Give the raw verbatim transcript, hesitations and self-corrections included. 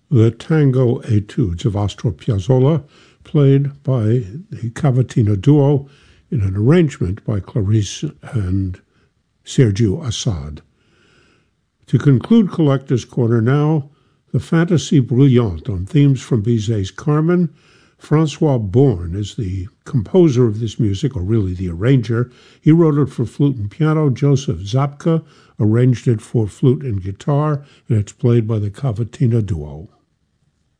the Tango Etudes of Astor Piazzolla, played by the Cavatina Duo in an arrangement by Clarice and Sergio Assad. To conclude Collector's Corner now, the Fantasie Bruyante on themes from Bizet's Carmen. Francois Born is the composer of this music, or really the arranger. He wrote it for flute and piano. Joseph Zabka arranged it for flute and guitar, and it's played by the Cavatina Duo.